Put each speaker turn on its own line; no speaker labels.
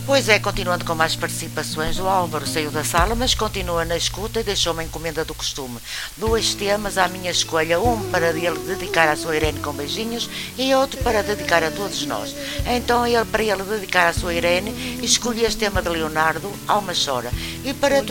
Pois é, continuando com mais participações, o Álvaro saiu da sala, mas continua na escuta e deixou-me a encomenda do costume. Dois temas à minha escolha, um para ele dedicar à sua Irene com beijinhos e outro para dedicar a todos nós. Então ele, para ele dedicar à sua Irene, escolhi este tema de Leonardo, Alma Chora. E para